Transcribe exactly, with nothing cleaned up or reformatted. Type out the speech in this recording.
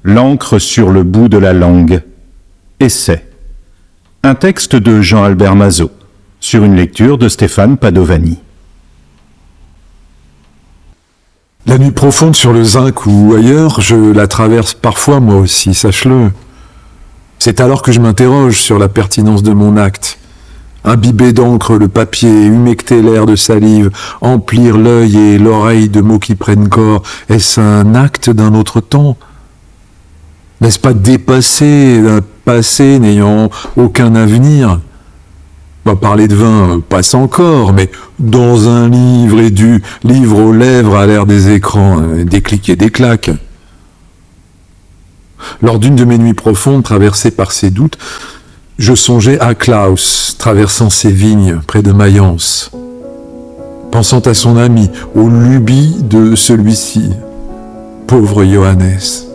L'encre sur le bout de la langue. Essai. Un texte de Jean-Albert Mazot, sur une lecture de Stéphane Padovani. La nuit profonde sur le zinc ou ailleurs, je la traverse parfois moi aussi, sache-le. C'est alors que je m'interroge sur la pertinence de mon acte. Imbiber d'encre le papier, humecter l'air de salive, emplir l'œil et l'oreille de mots qui prennent corps, est-ce un acte d'un autre temps ? N'est-ce pas dépasser d'un passé n'ayant aucun avenir ? Bah, parler de vin passe encore, mais dans un livre et du livre aux lèvres à l'air des écrans, des clics et des claques. Lors d'une de mes nuits profondes traversées par ces doutes, je songeais à Klaus traversant ses vignes près de Mayence, pensant à son ami, aux lubies de celui-ci, pauvre Johannes.